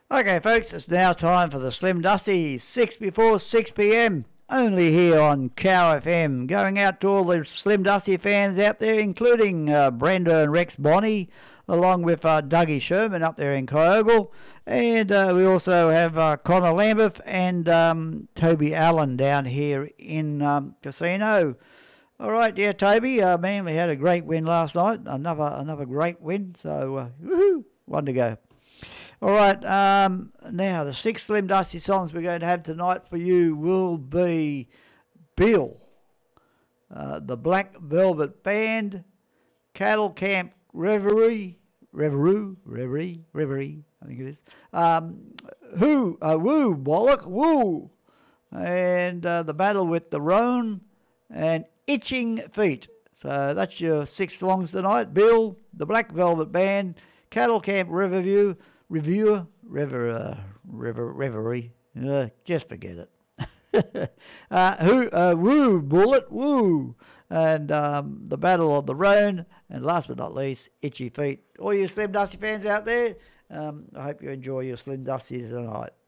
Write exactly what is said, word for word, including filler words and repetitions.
Okay, folks, it's now time for the Slim Dusty, six before six p.m, only here on Cow F M. Going out to all the Slim Dusty fans out there, including uh, Brenda and Rex Bonney, along with uh, Dougie Sherman up there in Kyogle. And uh, we also have uh, Connor Lambeth and um, Toby Allen down here in um, Casino. All right, yeah, Toby, uh, man, we had a great win last night. Another another great win, so uh, woohoo, one to go. All right, um, now the six Slim Dusty songs we're going to have tonight for you will be Bill, uh, the Black Velvet Band, Cattle Camp Reverie, Reverie, Reverie, Reverie, I think it is, um, Who, uh, Woo, Bollock, Woo, and uh, The Battle with the Roan, and Itching Feet. So that's your six songs tonight. Bill, the Black Velvet Band, Cattle Camp Riverview, Reviewer, River, uh, River, Reverie, uh, just forget it. uh, who, uh, Woo, Bullet, Woo, and um, The Battle of the Roan, and last but not least, Itchy Feet. All you Slim Dusty fans out there, um, I hope you enjoy your Slim Dusty tonight.